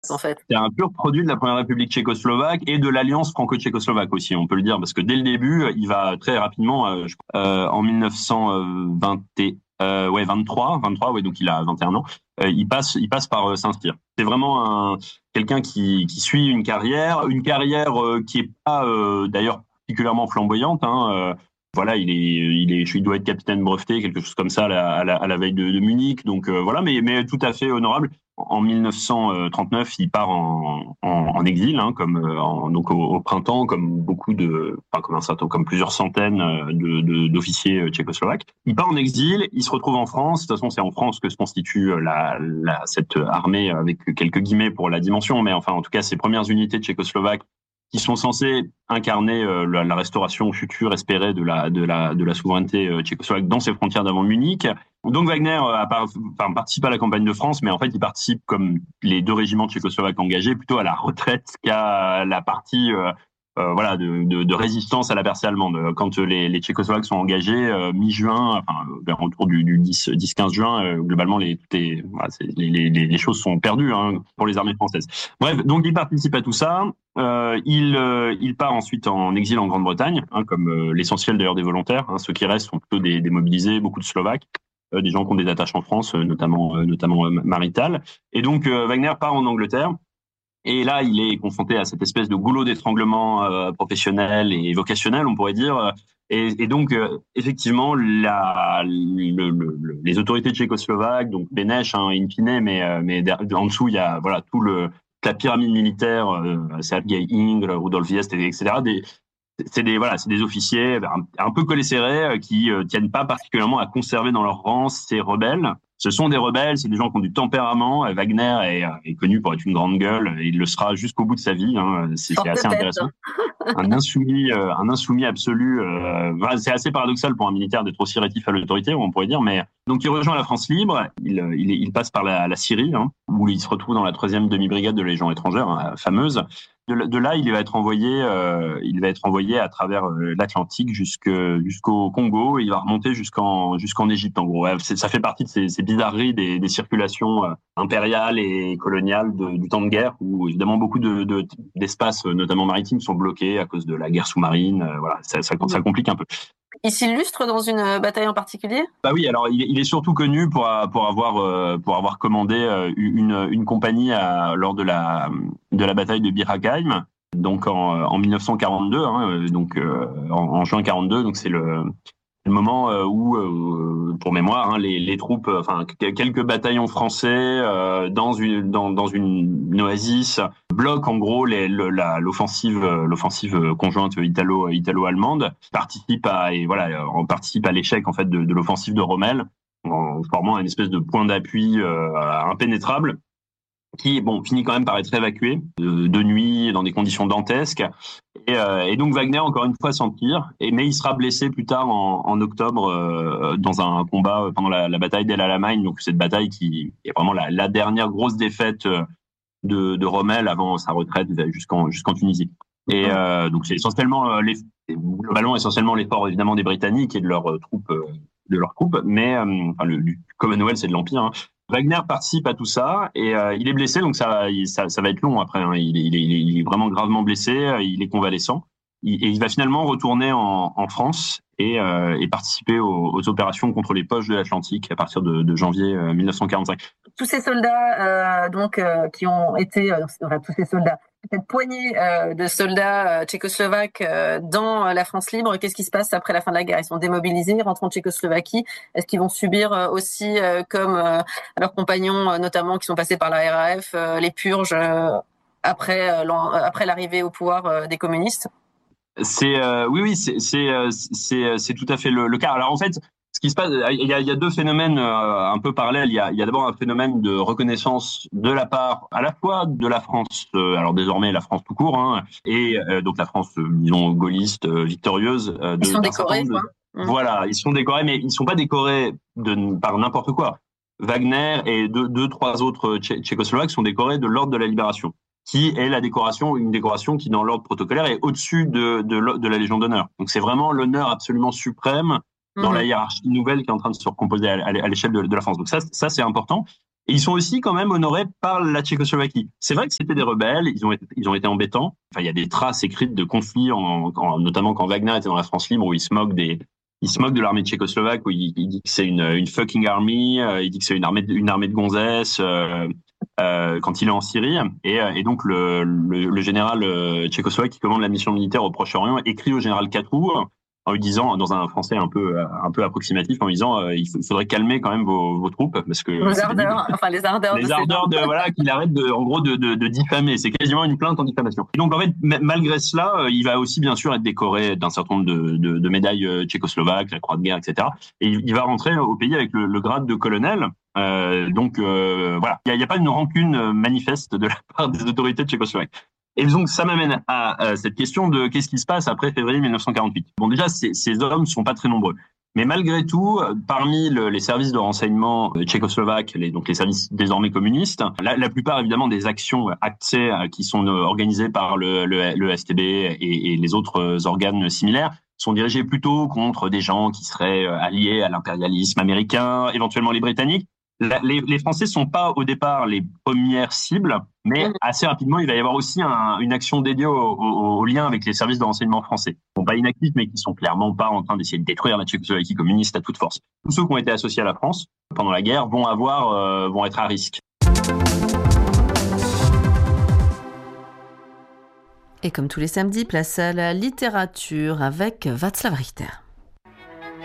en fait. C'est un pur produit de la Première République tchécoslovaque et de l'Alliance franco-tchécoslovaque aussi, on peut le dire, parce que dès le début, il va très rapidement, en 1920, 23, ouais, donc il a 21 ans, il passe par Saint-Cyr. C'est vraiment quelqu'un qui suit une carrière qui est pas d'ailleurs particulièrement flamboyante, hein. Voilà, il doit être capitaine breveté, quelque chose comme ça à la veille de Munich, donc voilà, mais tout à fait honorable. En 1939, il part en exil, hein, donc au printemps, comme comme plusieurs centaines d'officiers tchécoslovaques. Il part en exil, il se retrouve en France. De toute façon, c'est en France que se constitue cette armée, avec quelques guillemets pour la dimension, mais enfin, en tout cas, ces premières unités tchécoslovaques qui sont censés incarner la restauration future espérée de la souveraineté tchécoslovaque dans ses frontières d'avant Munich. Donc Wagner participe à la campagne de France, mais en fait il participe, comme les deux régiments tchécoslovaques engagés, plutôt à la retraite qu'à la partie voilà de résistance à la percée allemande. Quand les Tchécoslovaques sont engagés mi-juin, enfin vers autour du 10-15 juin, globalement les choses sont perdues, hein, pour les armées françaises. Bref, donc il participe à tout ça. Il part ensuite en exil en Grande-Bretagne, hein, comme l'essentiel d'ailleurs des volontaires. Hein, ceux qui restent sont plutôt des mobilisés, beaucoup de Slovaques, des gens qui ont des attaches en France, notamment maritales. Et donc Wagner part en Angleterre. Et là, il est confronté à cette espèce de goulot d'étranglement professionnel et vocationnel, on pourrait dire. Et donc, effectivement, les autorités tchécoslovaques, donc Beneš, hein, in fine, mais en dessous, il y a voilà la pyramide militaire, Sergei Ingres, Rudolf Diest, etc. C'est des officiers un peu collés serrés qui tiennent pas particulièrement à conserver dans leur rang ces rebelles. Ce sont des rebelles, c'est des gens qui ont du tempérament. Wagner est connu pour être une grande gueule, et il le sera jusqu'au bout de sa vie, hein. C'est assez intéressant. Un insoumis absolu. C'est assez paradoxal pour un militaire d'être aussi rétif à l'autorité, on pourrait dire. Mais donc il rejoint la France libre. Il passe par la Syrie, hein, où il se retrouve dans la 3e demi-brigade de la Légion étrangère, hein, fameuse. De là, il va être envoyé à travers l'Atlantique jusqu'au Congo, et il va remonter jusqu'en Égypte, en gros. Ça fait partie de ces bizarreries des circulations impériales et coloniales du temps de guerre, où évidemment beaucoup d'espaces, notamment maritimes, sont bloqués à cause de la guerre sous-marine. Voilà, ça complique un peu. Il s'illustre dans une bataille en particulier? Bah oui, alors il est surtout connu pour avoir commandé une compagnie lors de la bataille de Bir Hakeim, donc en 1942, hein, donc en juin 42. Donc c'est le moment où, pour mémoire, hein, les troupes, enfin quelques bataillons français dans une oasis bloquent en gros l'offensive conjointe italo-allemande, participe à l'échec en fait de l'offensive de Rommel, en formant une espèce de point d'appui impénétrable, qui finit quand même par être évacué de nuit dans des conditions dantesques. Et donc Wagner, encore une fois, s'en tire, mais il sera blessé plus tard en octobre dans un combat pendant la bataille d'El Alamein. Donc cette bataille qui est vraiment la dernière grosse défaite de Rommel avant sa retraite jusqu'en Tunisie. Et donc c'est globalement essentiellement l'effort évidemment des Britanniques et de leurs troupes, mais du Commonwealth, c'est de l'Empire, hein. Wagner participe à tout ça, et il est blessé, donc ça va être long après, hein. Il est vraiment gravement blessé, il est convalescent, et il va finalement retourner en France et participer aux opérations contre les poches de l'Atlantique à partir de janvier 1945. Tous ces soldats qui ont été, tous ces soldats, cette poignée de soldats tchécoslovaques dans la France libre, qu'est-ce qui se passe après la fin de la guerre? Ils sont démobilisés, ils rentrent en Tchécoslovaquie. Est-ce qu'ils vont subir aussi, comme leurs compagnons, notamment qui sont passés par la RAF, les purges après l'arrivée au pouvoir des communistes? Oui, c'est tout à fait le cas. Alors en fait, ce qui se passe, il y a deux phénomènes un peu parallèles. Il y a d'abord un phénomène de reconnaissance de la part à la fois de la France, alors désormais la France tout court, hein, et donc la France, disons, gaulliste, victorieuse. Ils sont décorés, quoi. Voilà, ils sont décorés, mais ils sont pas décorés par n'importe quoi. Wagner et deux, trois autres Tchécoslovaques sont décorés de l'Ordre de la Libération, qui est une décoration qui, dans l'ordre protocolaire, est au-dessus de la Légion d'honneur. Donc c'est vraiment l'honneur absolument suprême dans la hiérarchie nouvelle qui est en train de se recomposer à l'échelle de la France. Donc ça c'est important. Et ils sont aussi quand même honorés par la Tchécoslovaquie. C'est vrai que c'était des rebelles, ils ont été embêtants. Enfin, il y a des traces écrites de conflits, notamment quand Wagner était dans la France libre, où il se moque de l'armée tchécoslovaque, où il dit que c'est une fucking army, il dit que c'est une armée de gonzesses, quand il est en Syrie. Et donc le général tchécoslovaque qui commande la mission militaire au Proche-Orient écrit au général Catroux en lui disant, dans un français un peu approximatif, en lui disant il faudrait calmer quand même vos troupes parce que les ardeurs voilà, qu'il arrête en gros de diffamer. C'est quasiment une plainte en diffamation. Et donc en fait, malgré cela, il va aussi bien sûr être décoré d'un certain nombre de médailles tchécoslovaques, la Croix de guerre, etc. Et il va rentrer au pays avec le grade de colonel. Donc voilà, il y a pas une rancune manifeste de la part des autorités tchécoslovaques. Et donc, ça m'amène à cette question de qu'est-ce qui se passe après février 1948. Bon, déjà, ces hommes sont pas très nombreux. Mais malgré tout, parmi les services de renseignement tchécoslovaques, donc les services désormais communistes, la plupart, évidemment, des actions ACTSE qui sont organisées par le STB et les autres organes similaires sont dirigées plutôt contre des gens qui seraient alliés à l'impérialisme américain, éventuellement les Britanniques. Les Français sont pas au départ les premières cibles, mais assez rapidement, il va y avoir aussi une action dédiée au lien avec les services de renseignement français. Bon, pas inactifs, mais qui sont clairement pas en train d'essayer de détruire la Tchécoslovaquie communiste à toute force. Tous ceux qui ont été associés à la France pendant la guerre vont être à risque. Et comme tous les samedis, place à la littérature avec Václav Richter.